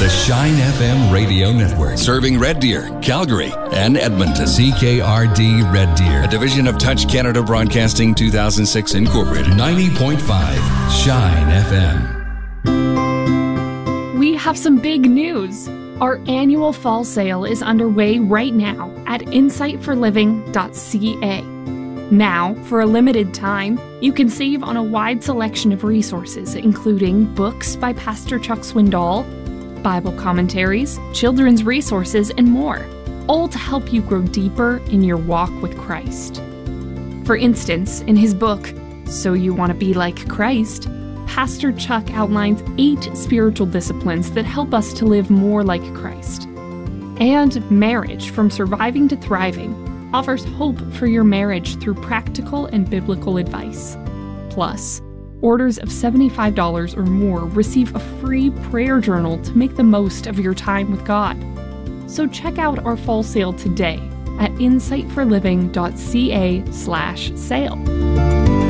The Shine FM radio network, serving Red Deer, Calgary, and Edmonton. CKRD Red Deer, a division of Touch Canada Broadcasting 2006 Incorporated. 90.5 Shine FM. We have some big news. Our annual fall sale is underway right now at insightforliving.ca. Now, for a limited time, you can save on a wide selection of resources, including books by Pastor Chuck Swindoll, Bible commentaries, children's resources, and more, all to help you grow deeper in your walk with Christ. For instance, in his book, So You Want to Be Like Christ, Pastor Chuck outlines 8 spiritual disciplines that help us to live more like Christ. And Marriage from Surviving to Thriving offers hope for your marriage through practical and biblical advice. Plus, orders of $75 or more receive a free prayer journal to make the most of your time with God. So check out our fall sale today at insightforliving.ca/sale.